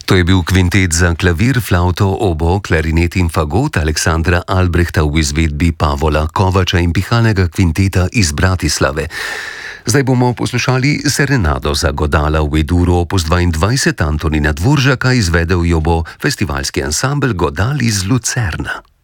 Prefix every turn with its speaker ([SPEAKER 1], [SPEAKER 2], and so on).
[SPEAKER 1] To je bil kvintet za klavir, flavto, obo, klarinet in fagot Aleksandra Albrehta v izvedbi Pavola Kovača in pihalnega kvinteta iz Bratislave. Zdaj bomo poslušali serenado za godala v E-duru opus 22 Antonina Dvoržaka, izvedel jo bo festivalski ansambel Godal iz Lucerna.